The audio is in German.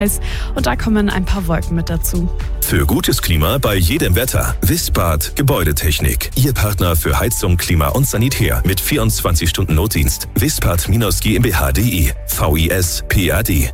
und da kommen ein paar Wolken mit dazu. Für gutes Klima bei jedem Wetter. Wisbad Gebäudetechnik. Ihr Partner für Heizung, Klima und Sanitär mit 24 Stunden Notdienst. Wisbad-GmbH.de. VIS PAD.